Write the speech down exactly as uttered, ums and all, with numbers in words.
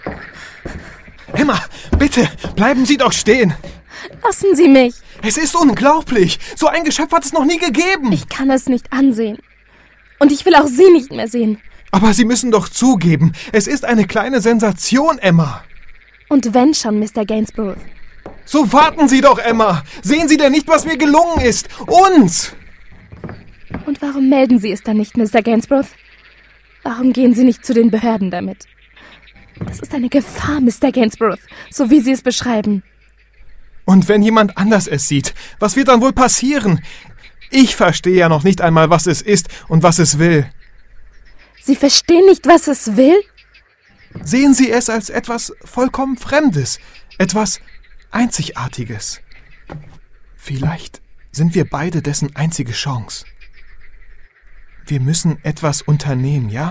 Emma, bitte, bleiben Sie doch stehen. Lassen Sie mich. Es ist unglaublich. So ein Geschöpf hat es noch nie gegeben. Ich kann es nicht ansehen. Und ich will auch Sie nicht mehr sehen. Aber Sie müssen doch zugeben, es ist eine kleine Sensation, Emma. Und wenn schon, Mister Gainsborough. So warten Sie doch, Emma. Sehen Sie denn nicht, was mir gelungen ist? Uns! Und warum melden Sie es dann nicht, Mister Gainsborough? Warum gehen Sie nicht zu den Behörden damit? Das ist eine Gefahr, Mister Gainsborough, so wie Sie es beschreiben. Und wenn jemand anders es sieht, was wird dann wohl passieren? Ich verstehe ja noch nicht einmal, was es ist und was es will. Sie verstehen nicht, was es will? Sehen Sie es als etwas vollkommen Fremdes, etwas Einzigartiges. Vielleicht sind wir beide dessen einzige Chance. Wir müssen etwas unternehmen, ja?